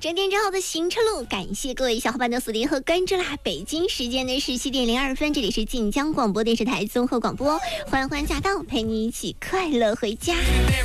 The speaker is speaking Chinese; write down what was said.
整点之后的行车路，感谢各位小伙伴的锁定和关注啦！北京时间的17:02，这里是晋江广播电视台综合广播，欢迎驾到，陪你一起快乐回家。